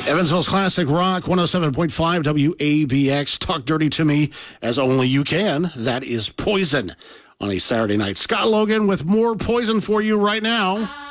Evansville's Classic Rock 107.5 WABX. Talk dirty to me as only you can. That is Poison on a Saturday night. Scott Logan with more Poison for you right now.